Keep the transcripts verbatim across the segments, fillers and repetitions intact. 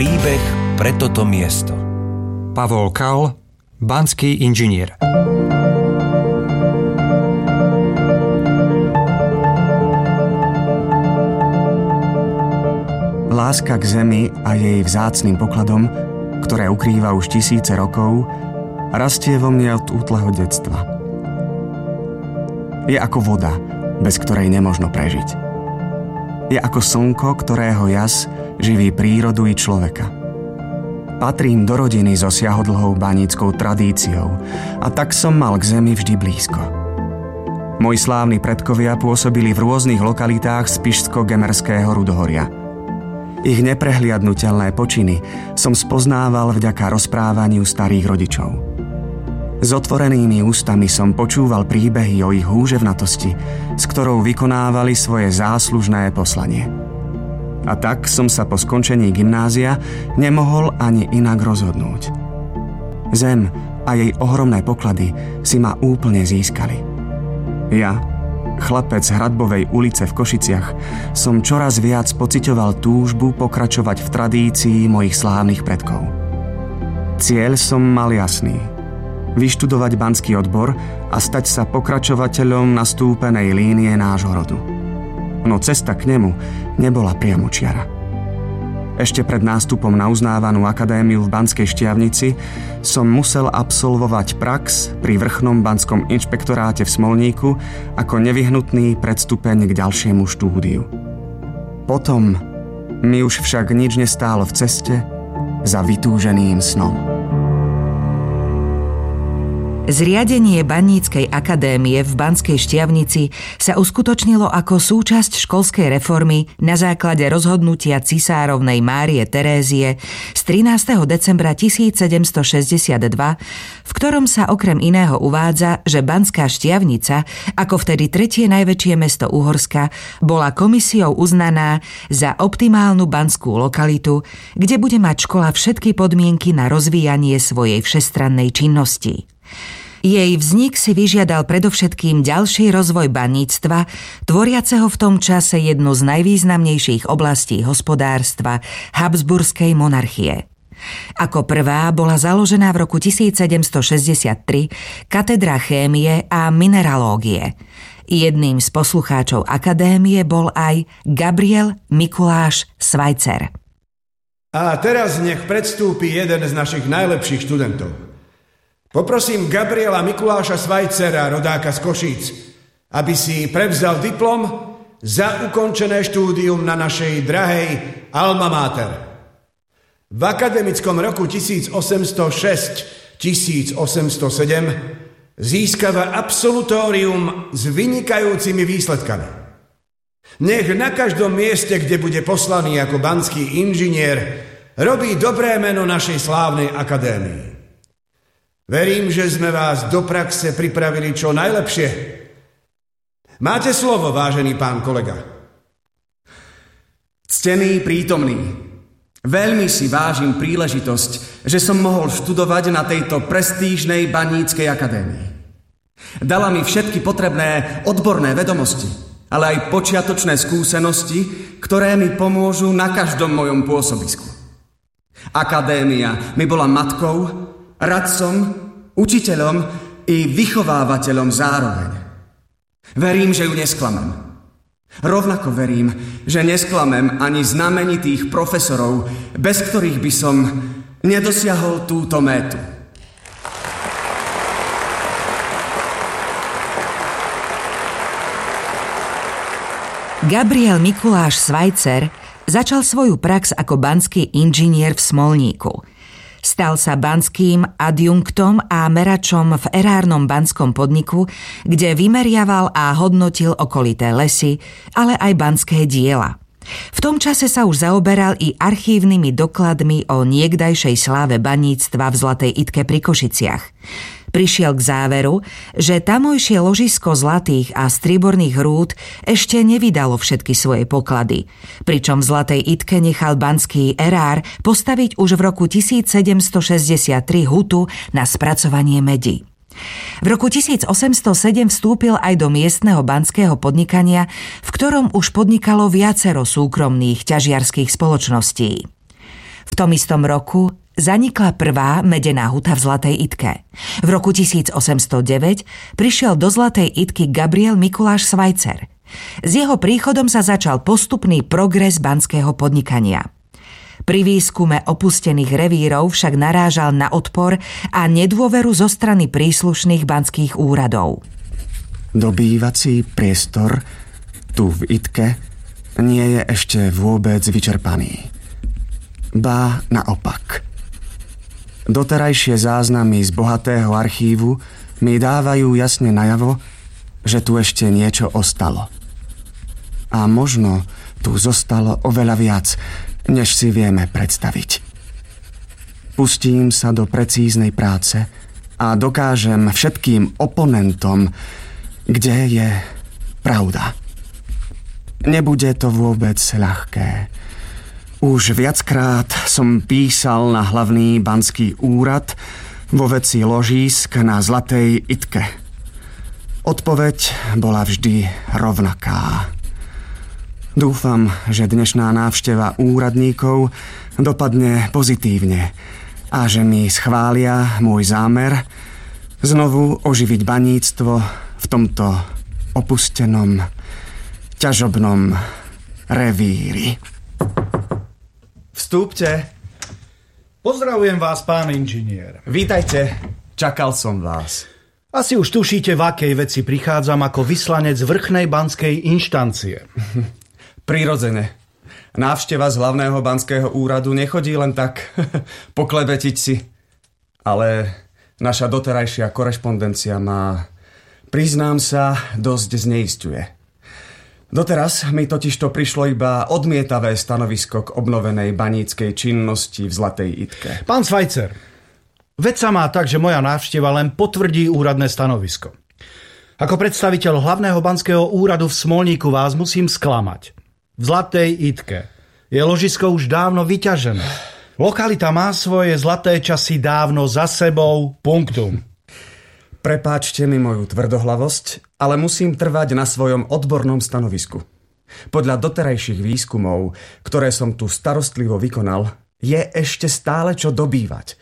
príbeh pre toto miesto. Pavol Kal, banský inžinier. Láska k zemi a jej vzácnym pokladom, ktoré ukrýva už tisíce rokov, rastie vo mne od útleho detstva. Je ako voda, bez ktorej nemožno prežiť. Je ako slnko, ktorého jas živí prírodu i človeka. Patrím do rodiny so siahodlhou baníckou tradíciou a tak som mal k zemi vždy blízko. Moji slávni predkovia pôsobili v rôznych lokalitách Spišsko-Gemerského Rudohoria. Ich neprehliadnutelné počiny som spoznával vďaka rozprávaniu starých rodičov. S otvorenými ústami som počúval príbehy o ich húževnatosti, s ktorou vykonávali svoje záslužné poslanie. A tak som sa po skončení gymnázia nemohol ani inak rozhodnúť. Zem a jej ohromné poklady si ma úplne získali. Ja, chlapec Hradbovej ulice v Košiciach, som čoraz viac pociťoval túžbu pokračovať v tradícii mojich slávnych predkov. Cieľ som mal jasný. Vyštudovať banský odbor a stať sa pokračovateľom nastúpenej línie nášho rodu. No cesta k nemu nebola priamočiara. Ešte pred nástupom na uznávanú akadémiu v Banskej Štiavnici som musel absolvovať prax pri vrchnom banskom inšpektoráte v Smolníku ako nevyhnutný predstupeň k ďalšiemu štúdiu. Potom mi už však nič nestálo v ceste za vytúženým snom. Zriadenie Baníckej akadémie v Banskej Štiavnici sa uskutočnilo ako súčasť školskej reformy na základe rozhodnutia cisárovnej Márie Terézie z trinásteho decembra tisícsedemstošesťdesiatdva, v ktorom sa okrem iného uvádza, že Banská Štiavnica, ako vtedy tretie najväčšie mesto Uhorska, bola komisiou uznaná za optimálnu banskú lokalitu, kde bude mať škola všetky podmienky na rozvíjanie svojej všestrannej činnosti. Jej vznik si vyžiadal predovšetkým ďalší rozvoj baníctva, tvoriaceho v tom čase jednu z najvýznamnejších oblastí hospodárstva Habsburskej monarchie. Ako prvá bola založená v roku tisícsedemstošesťdesiattri katedra chémie a mineralógie. Jedným z poslucháčov akadémie bol aj Gabriel Mikuláš Svajcer. A teraz nech predstúpi jeden z našich najlepších študentov. Poprosím Gabriela Mikuláša Svajcera, rodáka z Košíc, aby si prevzal diplom za ukončené štúdium na našej drahej Alma Mater. V akademickom roku tisícosemstošesť tisícosemstosedem získava absolutórium s vynikajúcimi výsledkami. Nech na každom mieste, kde bude poslaný ako banský inžinier, robí dobré meno našej slávnej akadémii. Verím, že sme vás do praxe pripravili čo najlepšie. Máte slovo, vážený pán kolega. Ctený prítomný, veľmi si vážim príležitosť, že som mohol študovať na tejto prestížnej Baníckej akadémii. Dala mi všetky potrebné odborné vedomosti, ale aj počiatočné skúsenosti, ktoré mi pomôžu na každom mojom pôsobisku. Akadémia mi bola matkou, radcom, učiteľom i vychovávateľom zároveň. Verím, že ju nesklamem. Rovnako verím, že nesklamem ani znamenitých profesorov, bez ktorých by som nedosiahol túto métu. Gabriel Mikuláš Svajcer začal svoju prax ako banský inžinier v Smolníku. Stal sa banským adjunktom a meračom v erárnom banskom podniku, kde vymeriaval a hodnotil okolité lesy, ale aj banské diela. V tom čase sa už zaoberal i archívnymi dokladmi o niekdajšej sláve baníctva v Zlatej Idke pri Košiciach. Prišiel k záveru, že tamojšie ložisko zlatých a strieborných rúd ešte nevydalo všetky svoje poklady, pričom v Zlatej Idke nechal banský erár postaviť už v roku tisícsedemstošesťdesiattri hutu na spracovanie medi. V roku tisícosemstosedem vstúpil aj do miestneho banského podnikania, v ktorom už podnikalo viacero súkromných ťažiarskych spoločností. V tom istom roku zanikla prvá medená huta v Zlatej Idke. V roku tisícosemstodeväť prišiel do Zlatej Idky Gabriel Mikuláš Svajcer. S jeho príchodom sa začal postupný progres banského podnikania. Pri výskume opustených revírov však narážal na odpor a nedôveru zo strany príslušných banských úradov. Dobývací priestor tu v Idke nie je ešte vôbec vyčerpaný. Ba naopak. Doterajšie záznamy z bohatého archívu mi dávajú jasne najavo, že tu ešte niečo ostalo. A možno tu zostalo oveľa viac, než si vieme predstaviť. Pustím sa do precíznej práce a dokážem všetkým oponentom, kde je pravda. Nebude to vôbec ľahké. Už viackrát som písal na hlavný banský úrad vo veci ložísk na Zlatej Idke. Odpoveď bola vždy rovnaká. Dúfam, že dnešná návšteva úradníkov dopadne pozitívne a že mi schvália môj zámer znovu oživiť baníctvo v tomto opustenom ťažobnom revíri. Vstúpte. Pozdravujem vás, pán inžinier. Vítajte, čakal som vás. Asi už tušíte, v akej veci prichádzam ako vyslanec vrchnej banskej inštancie. Prirodzene. Návšteva z hlavného banského úradu nechodí len tak poklebetiť si. Ale naša doterajšia korešpondencia ma, priznám sa, dosť zneisťuje. Doteraz mi totižto prišlo iba odmietavé stanovisko k obnovenej baníckej činnosti v Zlatej Idke. Pán Svajcer, vec sa má tak, že moja návšteva len potvrdí úradné stanovisko. Ako predstaviteľ hlavného banského úradu v Smolníku vás musím sklamať. V Zlatej Idke je ložisko už dávno vyťažené. Lokalita má svoje zlaté časy dávno za sebou. Punktum. Prepáčte mi moju tvrdohlavosť, ale musím trvať na svojom odbornom stanovisku. Podľa doterajších výskumov, ktoré som tu starostlivo vykonal, je ešte stále čo dobývať.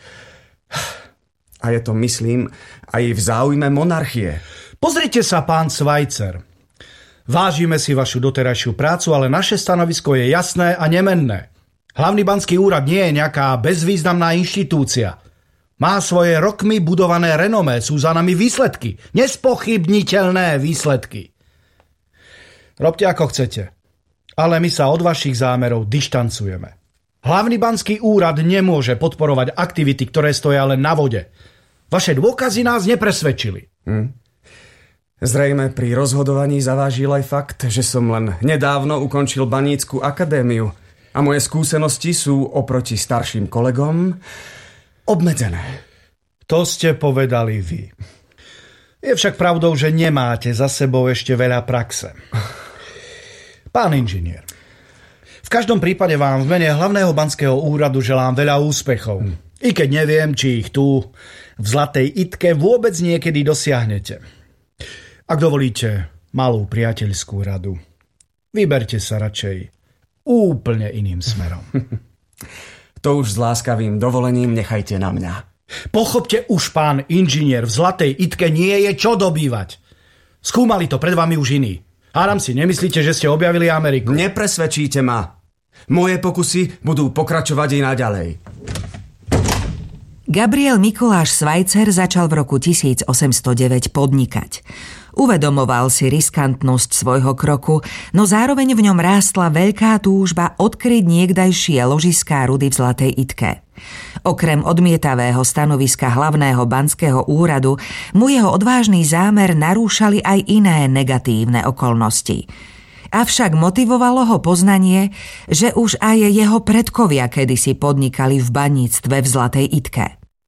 A je to, myslím, aj v záujme monarchie. Pozrite sa, pán Svajcer. Vážime si vašu doterajšiu prácu, ale naše stanovisko je jasné a nemenné. Hlavný banský úrad nie je nejaká bezvýznamná inštitúcia. Má svoje rokmi budované renomé, sú za nami výsledky. Nespochybniteľné výsledky. Robte ako chcete, ale my sa od vašich zámerov dištancujeme. Hlavný banský úrad nemôže podporovať aktivity, ktoré stoja len na vode. Vaše dôkazy nás nepresvedčili. Hm. Zrejme pri rozhodovaní zavážil aj fakt, že som len nedávno ukončil banícku akadémiu a moje skúsenosti sú oproti starším kolegom obmedzené. To ste povedali vy. Je však pravdou, že nemáte za sebou ešte veľa praxe. Pán inžinier, v každom prípade vám v mene hlavného banského úradu želám veľa úspechov. Hm. I keď neviem, či ich tu v Zlatej Idke vôbec niekedy dosiahnete. Ak dovolíte malú priateľskú radu, vyberte sa radšej úplne iným smerom. To už s láskavým dovolením nechajte na mňa. Pochopte už, pán inžinier, v Zlatej Idke nie je čo dobývať. Skúmali to pred vami už iní. Hádam si, nemyslíte, že ste objavili Ameriku? Nepresvedčíte ma. Moje pokusy budú pokračovať i naďalej. Gabriel Mikuláš Svajcer začal v roku tisícosemstodeväť podnikať. Uvedomoval si riskantnosť svojho kroku, no zároveň v ňom rástla veľká túžba odkryť niekdajšie ložiská rudy v Zlatej Idke. Okrem odmietavého stanoviska hlavného banského úradu mu jeho odvážny zámer narúšali aj iné negatívne okolnosti. Avšak motivovalo ho poznanie, že už aj jeho predkovia kedysi podnikali v baníctve v Zlatej Idke.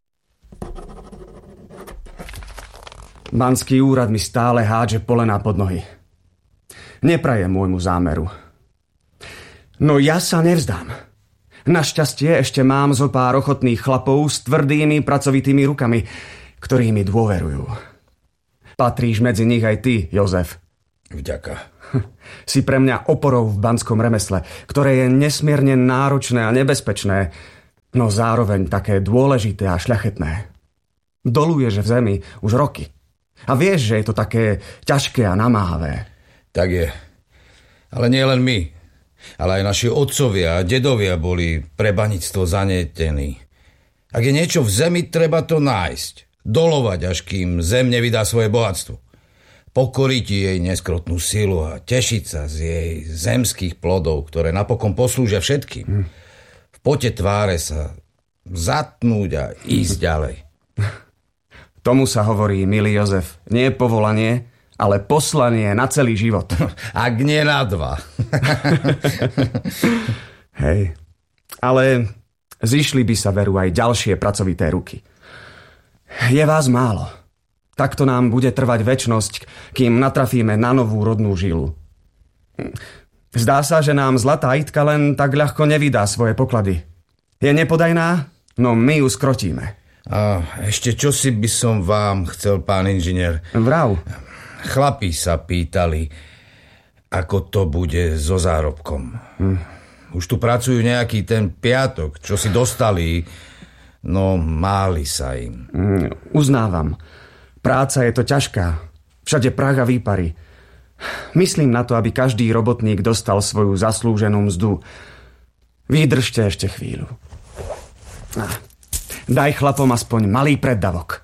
Banský úrad mi stále hádže polená pod nohy. Neprajem môjmu zámeru. No ja sa nevzdám. Našťastie ešte mám zo pár ochotných chlapov s tvrdými pracovitými rukami, ktorí mi dôverujú. Patríš medzi nich aj ty, Jozef. Vďaka. Si pre mňa oporou v banskom remesle, ktoré je nesmierne náročné a nebezpečné, no zároveň také dôležité a šľachetné. Doluješ v zemi už roky. A vieš, že je to také ťažké a namáhavé. Tak je. Ale nie len my, ale aj naši otcovia a dedovia boli pre baníctvo zanietení. Ak je niečo v zemi, treba to nájsť. Dolovať, až kým zem nevydá svoje bohatstvo. Pokoriť jej neskrotnú silu a tešiť sa z jej zemských plodov, ktoré napokon poslúžia všetkým. Hm. V pote tváre sa zatnúť a ísť ďalej. Tomu sa hovorí, milý Jozef, nie povolanie, ale poslanie na celý život. Ak nie na dva. Hej, ale zišli by sa veru aj ďalšie pracovité ruky. Je vás málo. Takto nám bude trvať večnosť, kým natrafíme na novú rodnú žilu. Zdá sa, že nám zlatá Itka len tak ľahko nevydá svoje poklady. Je nepodajná, no my ju skrotíme. A ešte čosi by som vám chcel, pán inžinier. Vrav. Chlapi sa pýtali, ako to bude so zárobkom. Hm. Už tu pracujú nejaký ten piatok, čo si dostali, no máli sa im. Hm, uznávam. Práca je to ťažká. Všade prach a výpary. Myslím na to, aby každý robotník dostal svoju zaslúženú mzdu. Vydržte ešte chvíľu. Daj chlapom aspoň malý preddavok.